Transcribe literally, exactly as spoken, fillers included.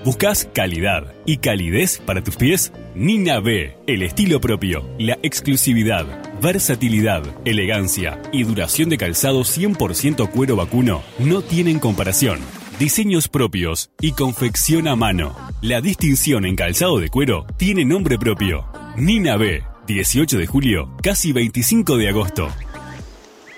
¿Buscas calidad y calidez para tus pies? Nina B, el estilo propio, la exclusividad, versatilidad, elegancia y duración de calzado cien por ciento cuero vacuno no tienen comparación. Diseños propios y confección a mano. La distinción en calzado de cuero tiene nombre propio. Nina B, dieciocho de julio, casi veinticinco de agosto.